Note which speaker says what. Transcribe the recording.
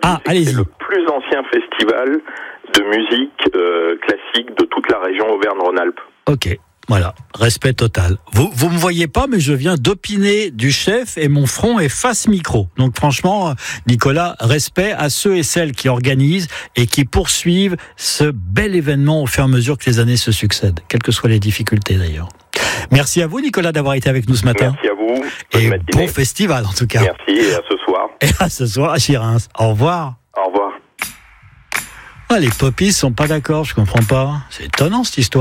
Speaker 1: allez-y.
Speaker 2: C'est le plus ancien festival de musique classique de toute la région Auvergne-Rhône-Alpes.
Speaker 1: Ok, voilà, respect total. Vous me voyez pas, mais je viens d'opiner du chef et mon front est face micro. Donc franchement, Nicolas, respect à ceux et celles qui organisent et qui poursuivent ce bel événement au fur et à mesure que les années se succèdent, quelles que soient les difficultés d'ailleurs. Merci à vous, Nicolas, d'avoir été avec nous ce matin.
Speaker 2: Merci à vous.
Speaker 1: Et bon festival en tout cas.
Speaker 2: Merci et à ce soir.
Speaker 1: Et à ce soir à Chirins. Au revoir.
Speaker 2: Au revoir.
Speaker 1: Les poppies sont pas d'accord, je comprends pas. C'est étonnant cette histoire.